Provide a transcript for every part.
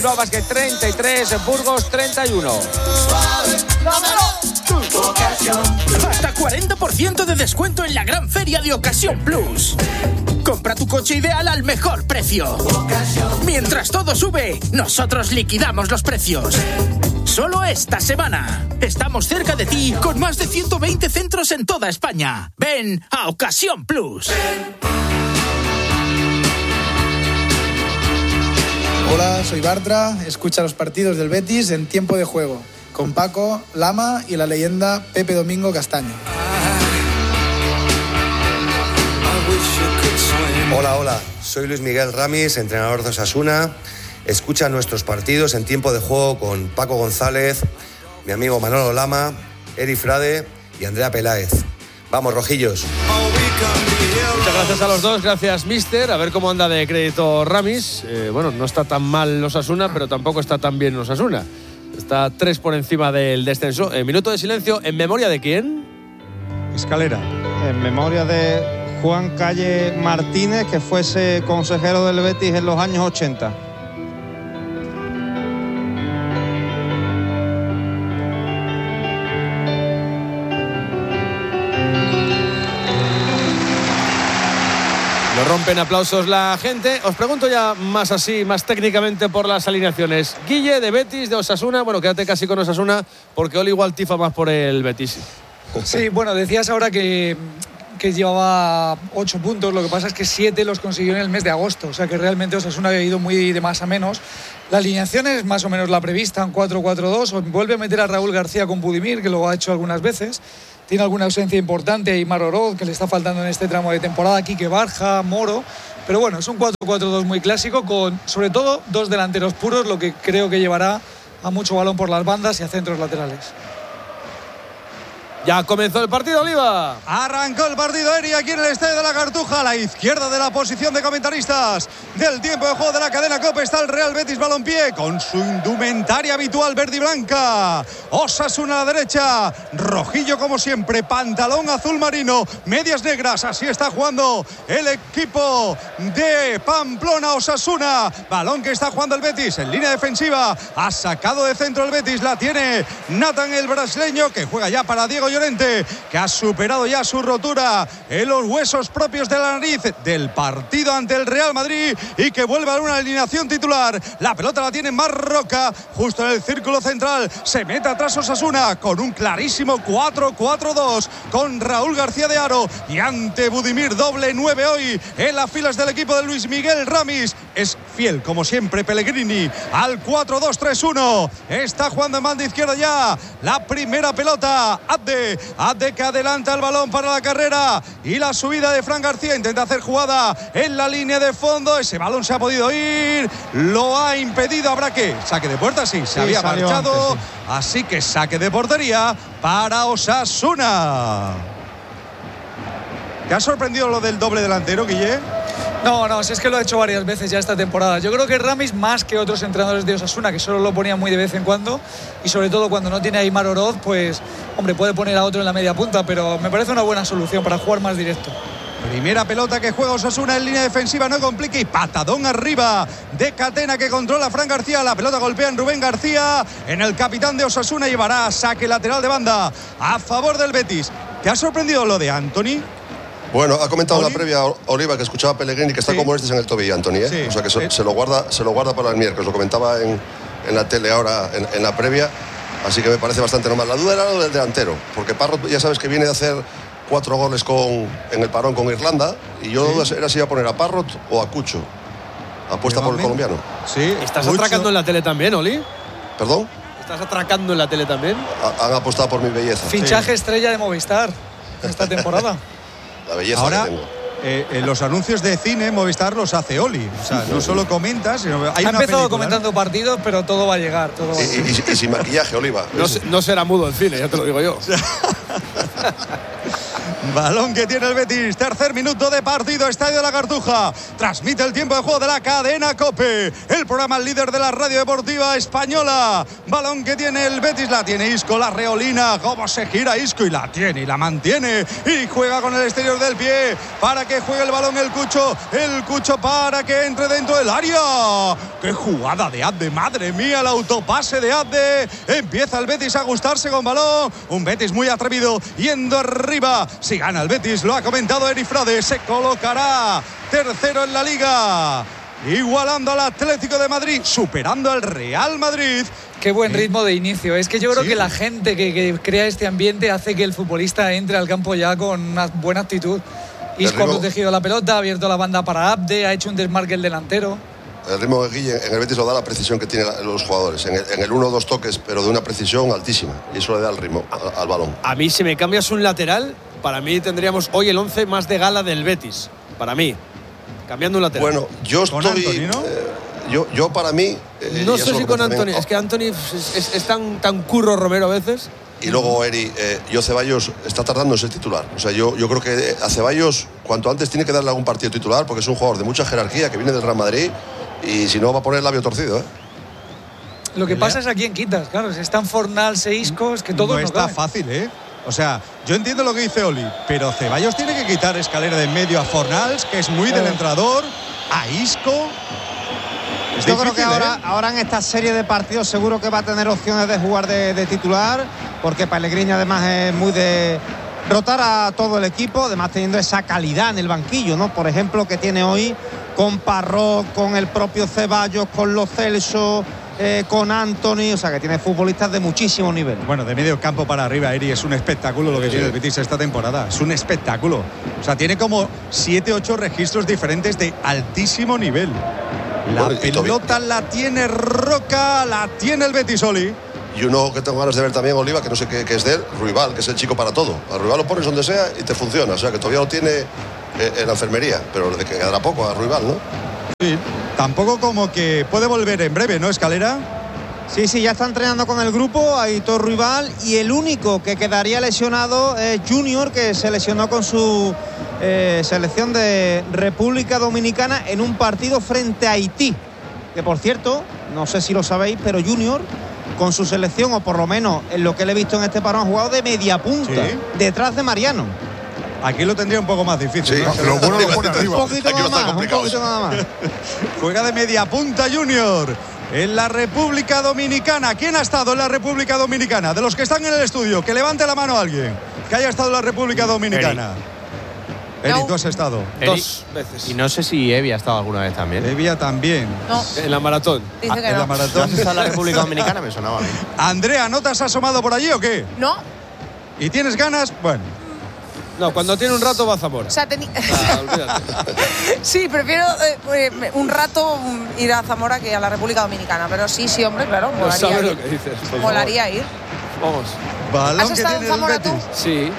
Bilbao Basket 33, Burgos 31. Hasta 40% de descuento en la gran feria de Ocasión Plus. Compra tu coche ideal al mejor precio. Mientras todo sube, nosotros liquidamos los precios. Solo esta semana. Estamos cerca de ti con más de 120 centros en toda España. Ven a Ocasión Plus. Hola, soy Bartra. Escucha los partidos del Betis en tiempo de juego, con Paco, Lama y la leyenda Pepe Domingo Castaño. Hola, soy Luis Miguel Ramis, entrenador de Osasuna. Escucha nuestros partidos en tiempo de juego con Paco González, mi amigo Manolo Lama, Eri Frade y Andrea Peláez. Vamos, rojillos. Muchas gracias a los dos, gracias mister. A ver cómo anda de crédito Ramis. Bueno, no está tan mal Osasuna, pero tampoco está tan bien Osasuna. Está 3 por encima del descenso. Minuto de silencio, ¿en memoria de quién? Escalera. En memoria de Juan Calle Martínez, que fuese consejero del Betis en los años 80. Lo rompen aplausos la gente. Os pregunto ya más así, más técnicamente por las alineaciones. Guille, de Betis, de Osasuna. Bueno, quédate casi con Osasuna, porque Oli igual tifa más por el Betis. Sí, bueno, decías ahora que llevaba 8 puntos, lo que pasa es que 7 los consiguió en el mes de agosto, o sea que realmente Osasuna había ido muy de más a menos. La alineación es más o menos la prevista, un 4-4-2, vuelve a meter a Raúl García con Budimir, que lo ha hecho algunas veces, tiene alguna ausencia importante, Aimar Oroz, que le está faltando en este tramo de temporada, Quique Barja, Moro, pero bueno, es un 4-4-2 muy clásico, con sobre todo 2 delanteros puros, lo que creo que llevará a mucho balón por las bandas y a centros laterales. Ya comenzó el partido, Oliva. Arrancó el partido, Eri, aquí en el Estadio de la Cartuja, a la izquierda de la posición de comentaristas del tiempo de juego de la cadena COPE está el Real Betis Balompié con su indumentaria habitual verde y blanca. Osasuna a la derecha, rojillo como siempre, pantalón azul marino, medias negras, así está jugando el equipo de Pamplona. Osasuna, balón que está jugando el Betis en línea defensiva, ha sacado de centro el Betis, la tiene Nathan, el brasileño, que juega ya para Diego Llorente, que ha superado ya su rotura en los huesos propios de la nariz del partido ante el Real Madrid y que vuelve a una alineación titular. La pelota la tiene Marroca justo en el círculo central, se mete atrás Osasuna con un clarísimo 4-4-2 con Raúl García de Aro y ante Budimir, doble 9 hoy en las filas del equipo de Luis Miguel Ramis. Es fiel como siempre Pellegrini al 4-2-3-1, está jugando en banda izquierda ya la primera pelota. Abde que adelanta el balón para la carrera y la subida de Fran García, intenta hacer jugada en la línea de fondo, ese balón se ha podido ir, lo ha impedido, habrá que saque de puerta, sí, se había marchado antes, sí. Así que saque de portería para Osasuna. ¿Te ha sorprendido lo del doble delantero, Guille? No, si es que lo ha hecho varias veces ya esta temporada. Yo creo que Ramis, más que otros entrenadores de Osasuna, que solo lo ponían muy de vez en cuando, y sobre todo cuando no tiene a Aimar Oroz, pues, hombre, puede poner a otro en la media punta, pero me parece una buena solución para jugar más directo. Primera pelota que juega Osasuna en línea defensiva, no complica, y patadón arriba de Catena que controla Fran García. La pelota golpea en Rubén García, en el capitán de Osasuna, llevará saque lateral de banda a favor del Betis. ¿Te ha sorprendido lo de Antony? Bueno, ha comentado en la previa Oliva que escuchaba a Pellegrini que está como en el tobillo, Antony, ¿eh? Sí. O sea que se lo guarda para el miércoles. Lo comentaba en la tele ahora en la previa, así que me parece bastante normal. La duda era lo del delantero, porque Parrot ya sabes que viene de hacer 4 goles en el parón con Irlanda, y yo era si iba a poner a Parrot o a Cucho. Apuesta por el colombiano. Sí. ¿Estás atracando en la tele también, Oli? ¿Perdón? ¿Estás atracando en la tele también? Han apostado por mi belleza. Fichaje estrella de Movistar esta temporada. La belleza ahora, que tengo. Los anuncios de cine Movistar los hace Oli. O sea, no solo comenta, sino hay ha una empezado película, comentando partidos, pero todo va a llegar. Todo va a llegar. Y sin maquillaje, Oliva. No será mudo en cine, ya te lo digo yo. Balón que tiene el Betis, tercer minuto de partido, Estadio de la Cartuja. Transmite el tiempo de juego de la cadena COPE, el programa líder de la radio deportiva española. Balón que tiene el Betis, la tiene Isco, la reolina, cómo se gira Isco y la tiene y la mantiene y juega con el exterior del pie para que juegue el balón el Cucho para que entre dentro del área. ¡Qué jugada de Abde! ¡Madre mía, el autopase de Abde! Empieza el Betis a gustarse con balón, un Betis muy atrevido, yendo arriba. Si gana el Betis, lo ha comentado Eri Frade, se colocará tercero en la Liga, igualando al Atlético de Madrid, superando al Real Madrid. Qué buen ritmo de inicio. Es que yo creo que la gente que crea este ambiente hace que el futbolista entre al campo ya con una buena actitud. Isco ha protegido la pelota, ha abierto la banda para Abde, ha hecho un desmarque el delantero. El ritmo de Guille en el Betis lo da la precisión que tienen los jugadores. En el 1-2 toques, pero de una precisión altísima. Y eso le da el ritmo al balón. A mí, si me cambias un lateral, para mí tendríamos hoy el 11 más de gala del Betis. Para mí. Cambiando un lateral. Bueno, yo estoy... Anthony, ¿no? Yo para mí... no sé si con Anthony. Es que Anthony es tan curro Romero a veces. Y luego, Eri, yo Ceballos está tardando en ser titular. O sea, yo creo que a Ceballos cuanto antes tiene que darle algún partido titular, porque es un jugador de mucha jerarquía que viene del Real Madrid y si no va a poner el labio torcido, ¿eh? Lo que pasa es a quién quitas, claro. Si están Fornals e Isco, es que todo no está fácil, ¿eh? O sea, yo entiendo lo que dice Oli, pero Ceballos tiene que quitar escalera de en medio a Fornals, que es muy del entrenador, a Isco. Yo creo que ahora en esta serie de partidos seguro que va a tener opciones de jugar de titular, porque Pellegrini además es muy de rotar a todo el equipo, además teniendo esa calidad en el banquillo, ¿no? Por ejemplo, que tiene hoy con Parró, con el propio Ceballos, con Lo Celso, con Anthony, o sea que tiene futbolistas de muchísimo nivel. Bueno, de medio campo para arriba, Eri, es un espectáculo lo que tiene el Betis esta temporada, es un espectáculo. O sea, tiene como 7-8 registros diferentes de altísimo nivel. La pelota la tiene Roca, la tiene el Betis, Oli. Y uno que tengo ganas de ver también, Oliva, que no sé qué es de él, Ruibal, que es el chico para todo. A Ruibal lo pones donde sea y te funciona. O sea, que todavía lo tiene en la enfermería, pero le quedará poco a Ruibal, ¿no? Sí, tampoco como que puede volver en breve, ¿no, Escalera? Sí, ya está entrenando con el grupo Aitor Ruibal, y el único que quedaría lesionado es Junior, que se lesionó con su selección de República Dominicana en un partido frente a Haití, que por cierto, no sé si lo sabéis, pero Junior con su selección, o por lo menos en lo que le he visto en este parón, ha jugado de media punta, detrás de Mariano. Aquí lo tendría un poco más difícil, sí, ¿no? Lo bueno lo pone arriba. Un poquito nada más. Juega de media punta Junior en la República Dominicana. ¿Quién ha estado en la República Dominicana? De los que están en el estudio, que levante la mano a alguien que haya estado en la República Dominicana. Eri, tú has estado. Dos veces. Y no sé si Evi ha estado alguna vez también. Evia también. No. En la maratón. Dice que en no. la maratón. ¿Has estado en la República Dominicana? Me sonaba a mí. Andrea, ¿no te has asomado por allí o qué? No. ¿Y tienes ganas? Bueno. No, cuando tiene un rato va a Zamora. O sea, olvídate. Sí, prefiero un rato ir a Zamora que a la República Dominicana. Pero sí, hombre, claro. No sabes lo que dices. Molaría ir. Vamos. Balón ¿Has estado en Zamora tú? Sí.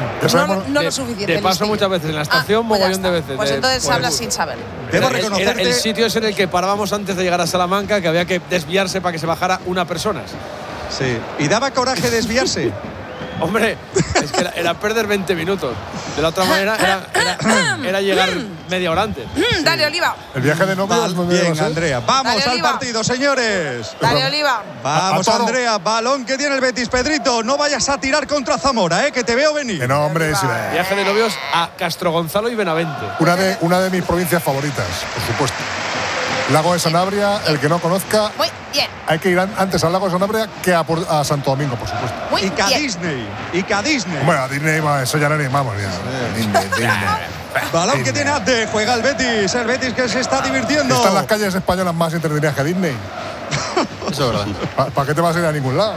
No lo suficiente. Te paso muchas veces en la estación, mogollón de veces. Pues entonces hablas sin saber. Debo reconocerte. El sitio es en el que parábamos antes de llegar a Salamanca, que había que desviarse para que se bajara una persona. Sí. ¿Y daba coraje desviarse? Hombre, es que era perder 20 minutos. De la otra manera era llegar media hora antes. Dale, Oliva. El viaje de novios. Bien, Andrea. Vamos Dale, al Oliva. partido, señores. Dale, Oliva. Vamos, Andrea. Balón que tiene el Betis. Pedrito, no vayas a tirar contra Zamora, que te veo venir. Que no, hombre. Sí, Viaje de novios a Castro Gonzalo y Benavente. una de mis provincias favoritas, por supuesto. Lago de Sanabria, el que no conozca, Muy bien. hay que ir antes al Lago de Sanabria que a Santo Domingo, por supuesto. Muy Y bien. Disney. Bueno, a Disney, eso ya no animamos. Disney. Balón que tiene Abde. Juega el Betis que se está divirtiendo. Están las calles españolas más entretenidas que Disney. Eso es verdad. ¿Para qué te vas a ir a ningún lado?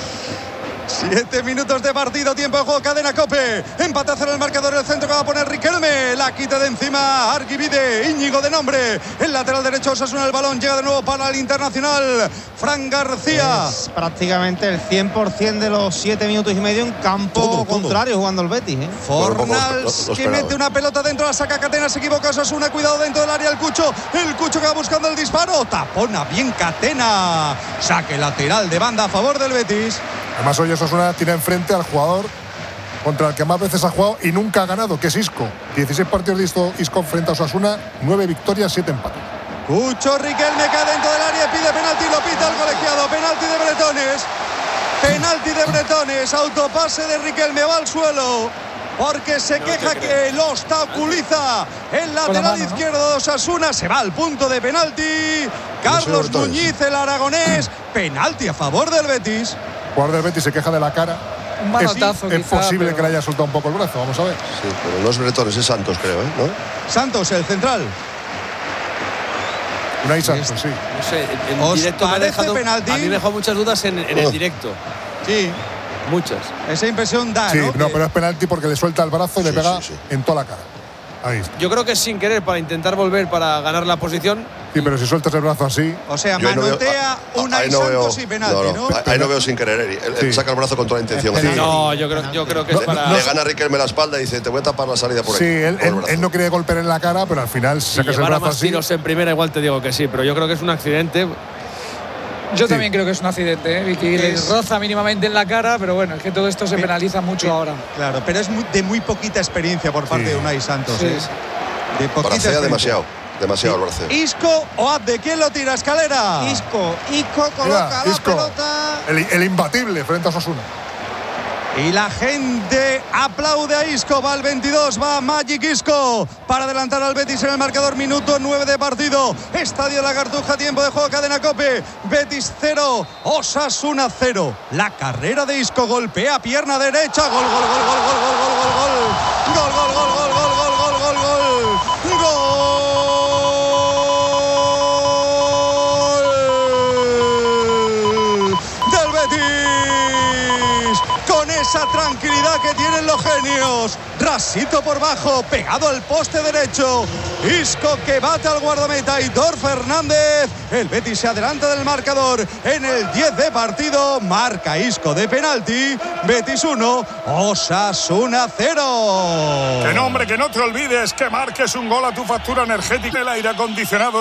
7 minutos de partido, tiempo de juego, cadena COPE. Empate a cero el marcador, el centro que va a poner Riquelme. La quita de encima Arquivide, Íñigo de nombre. El lateral derecho, Osasuna, el balón llega de nuevo para el Internacional. Fran García. Es prácticamente el 100% de los 7 minutos y medio en campo Todo. contrario jugando el Betis. Fornals que mete una pelota dentro, la saca Catena, se equivoca Osasuna, cuidado dentro del área el Cucho que va buscando el disparo, tapona bien Catena, saque lateral de banda a favor del Betis. Además, hoy Osasuna tiene enfrente al jugador contra el que más veces ha jugado y nunca ha ganado, que es Isco. 16 partidos de Isco frente a Osasuna, 9 victorias, 7 empates. Cucho Riquelme cae dentro del área, pide penalti, lo pita el colegiado. Penalti de Bretones. Penalti de Bretones. Autopase de Riquelme, va al suelo. Porque se queja que lo obstaculiza el lateral izquierdo de Osasuna. Se va al punto de penalti. Carlos Muñiz, el aragonés. Penalti a favor del Betis. El jugador del Betis se queja de la cara. Un manotazo, es posible que le haya soltado un poco el brazo, vamos a ver. Sí, pero no es Bretones, es Santos, creo, ¿no? Santos, el central. Unai Santos, sí. No sé, en directo me ha dejado, penalti? A mí me dejó muchas dudas en el directo. Sí. Muchas. Esa impresión da, sí, ¿no? No, pero es penalti porque le suelta el brazo y le pega en toda la cara. Ahí está. Yo creo que es sin querer para intentar volver para ganar la posición. Sí, pero si sueltas el brazo así. O sea, manotea Unai Santos y penalti, ¿no? Ahí no veo sin querer, Eri. Él saca el brazo con toda la intención. No, yo creo que es para. Le gana a Riquelme la espalda y dice: te voy a tapar la salida por ahí. Sí, él no quería golpear en la cara, pero al final si sacas el brazo más así. tiros en primera, igual te digo que sí, pero yo creo que es un accidente. Yo también creo que es un accidente, Vicky. Le roza mínimamente en la cara, pero bueno, es que todo esto se penaliza mucho ahora. Claro, pero es de muy poquita experiencia por parte de Unai Santos. Sí. De poquita experiencia. Demasiado el brazo. Isco o Abde, ¿quién lo tira? Escalera. Isco coloca la pelota. El imbatible frente a Osasuna. Y la gente aplaude a Isco. Va al 22, va Magic Isco para adelantar al Betis en el marcador. Minuto 9 de partido. Estadio La Cartuja, tiempo de juego, cadena COPE. Betis 0, Osasuna 0. La carrera de Isco, golpea pierna derecha. Gol, gol, gol, gol, gol, gol, gol, gol, gol. Gol, gol, gol, gol, gol, gol, gol, gol, gol. Gol. Esa tranquilidad que tienen los genios. Rasito por bajo, pegado al poste derecho. Isco que bate al guardameta Aitor Fernández. El Betis se adelanta del marcador en el 10 de partido. Marca Isco de penalti. Betis 1, Osasuna 0. Que no, hombre, que no te olvides que marques un gol a tu factura energética. El aire acondicionado